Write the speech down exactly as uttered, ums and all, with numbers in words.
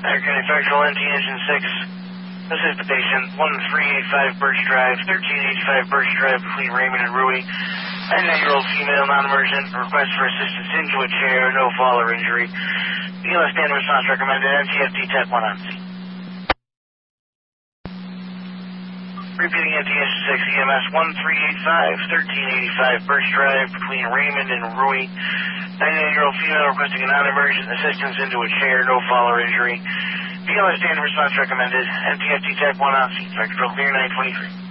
Center County Fire Patrol N T Engine six. This is the patient, one three eight five Birch Drive, thirteen eighty-five Birch Drive, between Raymond and Rui. ninety-nine-year-old female, non-emergent, request for assistance into a chair, no fall or injury. B L S standard response recommended, N T F D Tech one on scene. Repeating N T Engine six, E M S one three eight five, thirteen eighty-five Birch Drive, between Raymond and Rui. ninety-nine-year-old female requesting a non-emergent assistance into a chair, no fall or injury. B L S standard response recommended, N T F D Tech one on scene. Fire Control clear nine twenty-three.